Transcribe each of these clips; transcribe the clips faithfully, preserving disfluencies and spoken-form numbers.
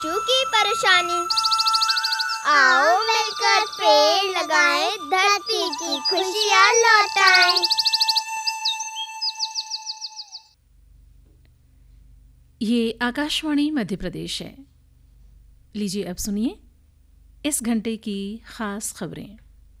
बच्चों की परेशानी। आओ मिलकर पेड़ लगाएं, धरती की खुशियाँ लौटाएं। ये आकाशवाणी मध्य प्रदेश है। लीजिए अब सुनिए इस घंटे की खास खबरें।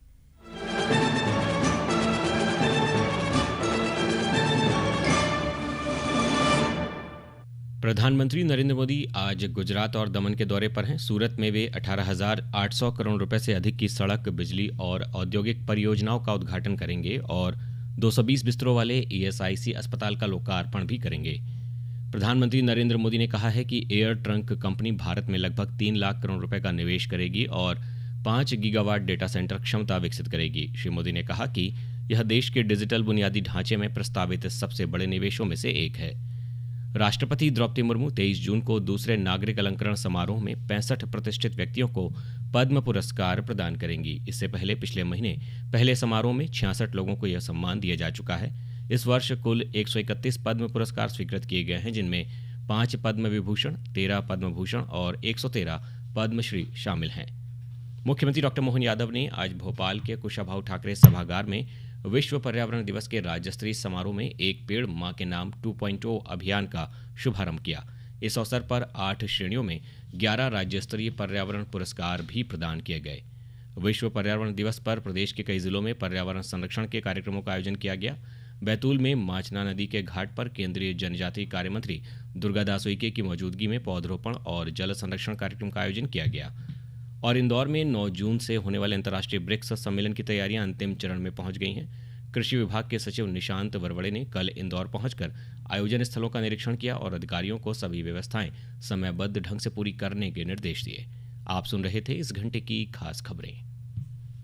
प्रधानमंत्री नरेंद्र मोदी आज गुजरात और दमन के दौरे पर हैं। सूरत में वे अठारह हज़ार आठ सौ करोड़ रुपए से अधिक की सड़क, बिजली और औद्योगिक परियोजनाओं का उद्घाटन करेंगे और दो सौ बीस बिस्तरों वाले ई एस आई सी अस्पताल का लोकार्पण भी करेंगे। प्रधानमंत्री नरेंद्र मोदी ने कहा है कि एयर ट्रंक कंपनी भारत में लगभग तीन लाख करोड़ रुपए का निवेश करेगी और पाँच गीगावाट डेटा सेंटर क्षमता विकसित करेगी। श्री मोदी ने कहा कि यह देश के डिजिटल बुनियादी ढांचे में प्रस्तावित सबसे बड़े निवेशों में से एक है। राष्ट्रपति द्रौपदी मुर्मू तेईस जून को दूसरे नागरिक अलंकरण समारोह में पैंसठ प्रतिष्ठित व्यक्तियों को पद्म पुरस्कार प्रदान करेंगी। इससे पहले पिछले महीने पहले समारोह में छियासठ लोगों को यह सम्मान दिया जा चुका है। इस वर्ष कुल एक सौ इकतीस पद्म पुरस्कार स्वीकृत किए गए हैं, जिनमें पांच पद्म विभूषण, तेरह पद्म भूषण और एक सौ तेरह पद्मश्री शामिल हैं। मुख्यमंत्री डॉक्टर मोहन यादव ने आज भोपाल के कुशाभाऊ ठाकरे सभागार में विश्व पर्यावरण दिवस के राज्य स्तरीय समारोह में एक पेड़ मां के नाम टू पॉइंट ओ अभियान का शुभारंभ किया। इस अवसर पर आठ श्रेणियों में ग्यारह राज्य स्तरीय पर्यावरण पुरस्कार भी प्रदान किए गए। विश्व पर्यावरण दिवस पर प्रदेश के कई जिलों में पर्यावरण संरक्षण के कार्यक्रमों का आयोजन किया गया। बैतूल में माचना नदी के घाट पर केंद्रीय जनजातीय कार्य मंत्री दुर्गादास उइके की मौजूदगी में पौधरोपण और जल संरक्षण कार्यक्रम का आयोजन किया गया। और इंदौर में नौ जून से होने वाले अंतर्राष्ट्रीय ब्रिक्स सम्मेलन की तैयारियां अंतिम चरण में पहुंच गई हैं। कृषि विभाग के सचिव निशांत वरवड़े ने कल इंदौर पहुंचकर आयोजन स्थलों का निरीक्षण किया और अधिकारियों को सभी व्यवस्थाएं समयबद्ध ढंग से पूरी करने के निर्देश दिए। आप सुन रहे थे इस घंटे की खास खबरें।